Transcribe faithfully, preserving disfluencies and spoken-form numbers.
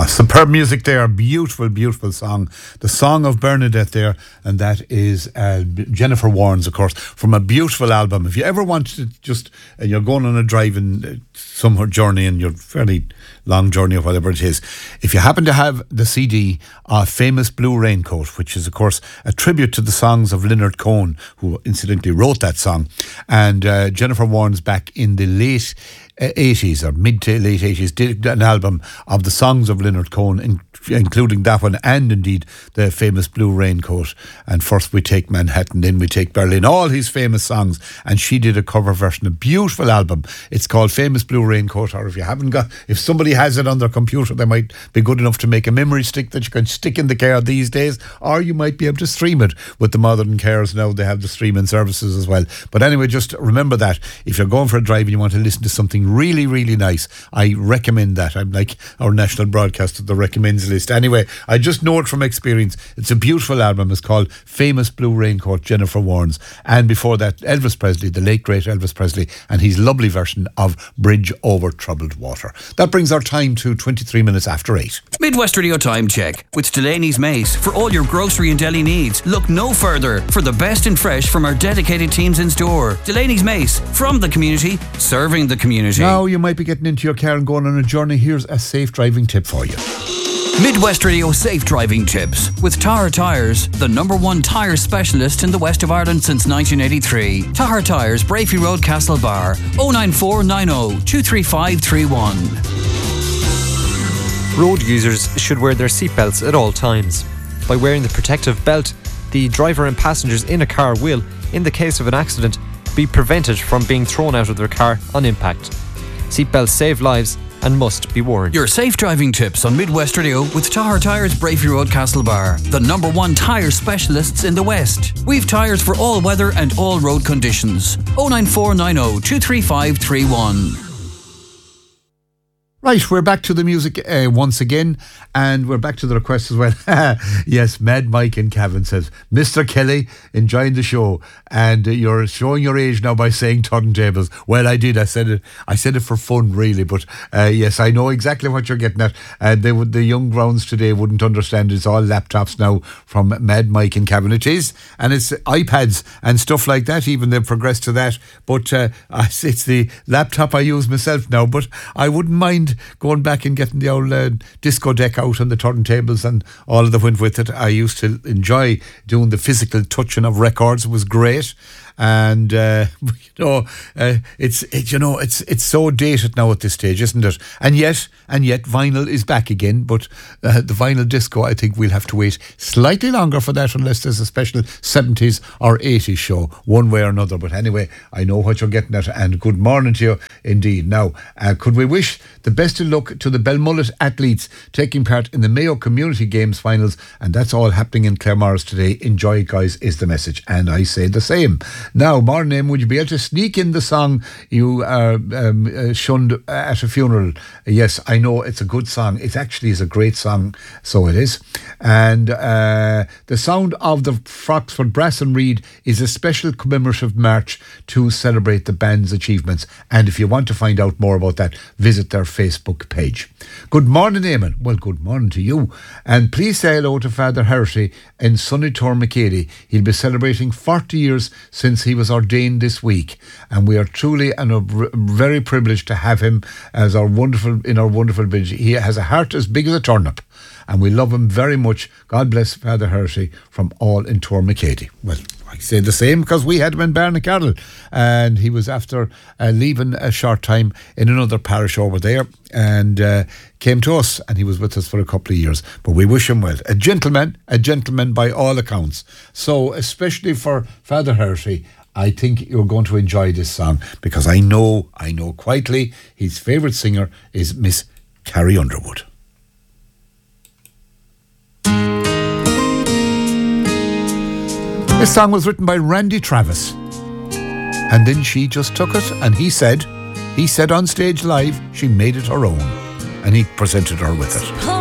superb music there, beautiful, beautiful song. The Song of Bernadette there, and that is uh, Jennifer Warnes, of course, from a beautiful album. If you ever want to just, and uh, you're going on a driving uh, somewhere journey, and you're fairly long journey or whatever it is, if you happen to have the C D of Famous Blue Raincoat, which is, of course, a tribute to the songs of Leonard Cohen, who incidentally wrote that song, and uh, Jennifer Warnes back in the late eighties or mid to late eighties did an album of the songs of Leonard Cohen, in, including that one and indeed the famous Blue Raincoat, and First We Take Manhattan, Then We Take Berlin, all his famous songs, and she did a cover version, a beautiful album. It's called Famous Blue Raincoat, or if you haven't got, if somebody has it on their computer, they might be good enough to make a memory stick that you can stick in the car these days, or you might be able to stream it with the modern cars now. They have the streaming services as well. But anyway, just remember that if you're going for a drive and you want to listen to something really, really nice, I recommend that. I'm like our national broadcaster, the recommends list. Anyway, I just know it from experience. It's a beautiful album. It's called Famous Blue Raincoat, Jennifer Warnes. And before that, Elvis Presley, the late great Elvis Presley, and his lovely version of Bridge Over Troubled Water. That brings our time to twenty-three minutes after eight. Midwest Radio Time Check with Delaney's Mace. For all your grocery and deli needs, look no further for the best in fresh from our dedicated teams in store. Delaney's Mace, from the community, serving the community. Now you might be getting into your car and going on a journey. Here's a safe driving tip for you. Midwest Radio Safe Driving Tips with Tahar Tyres, the number one tyre specialist in the west of Ireland since nineteen eighty-three. Tahar Tyres, Brafey Road, Castlebar, oh nine four nine oh two three five three one. Road users should wear their seatbelts at all times. By wearing the protective belt, the driver and passengers in a car will, in the case of an accident, be prevented from being thrown out of their car on impact. Seatbelts save lives and must be worn. Your safe driving tips on Midwest Radio with Tahar Tyres, Brafey Road, Castlebar, the number one tyre specialists in the West. We've tyres for all weather and all road conditions. oh nine four nine oh two three five three one. Right, we're back to the music uh, once again, and we're back to the requests as well. Yes, Mad Mike in Cavan says, Mister Kelly, enjoying the show, and uh, you're showing your age now by saying turntables. Well, I did. I said it. I said it for fun, really, but uh, yes, I know exactly what you're getting at. And uh, they would, the young grounds today wouldn't understand. It's all laptops now from Mad Mike in Cavan. It is, and it's iPads and stuff like that. Even they've progressed to that, but uh, it's the laptop I use myself now. But I wouldn't mind going back and getting the old uh, disco deck out and the turntables and all of the went with it. I used to enjoy doing the physical touching of records. It was great. And uh, you know, uh, it's it, you know, it's it's so dated now at this stage, isn't it? And yet, and yet, vinyl is back again. But uh, the vinyl disco, I think we'll have to wait slightly longer for that, unless there's a special seventies or eighties show, one way or another. But anyway, I know what you're getting at, and good morning to you indeed. Now, uh, could we wish the best of luck to the Belmullet athletes taking part in the Mayo Community Games finals, and that's all happening in Claremorris today. Enjoy, guys, is the message, and I say the same. Now, Marname, would you be able to sneak in the song you uh, um, uh, shunned at a funeral? Yes, I know it's a good song. It actually is a great song, so it is. And uh, the sound of the Froxford Brass and Reed is a special commemorative march to celebrate the band's achievements. And if you want to find out more about that, visit their Facebook page. Good morning, Eamon. Well, good morning to you. And please say hello to Father Hershey in Sunny Tormacady. He'll be celebrating forty years since he was ordained this week, and we are truly and are very privileged to have him as our wonderful in our wonderful village. He has a heart as big as a turnip, and we love him very much. God bless Father Hershey from all in Tormacady. Well, I say the same because we had him in Barnacarroll, and he was after uh, leaving a short time in another parish over there, and uh, came to us, and he was with us for a couple of years. But we wish him well. A gentleman, a gentleman by all accounts. So especially for Father Hershey, I think you're going to enjoy this song, because I know, I know quietly his favourite singer is Miss Carrie Underwood. This song was written by Randy Travis, and then she just took it, and he said, he said on stage live, she made it her own, and he presented her with it.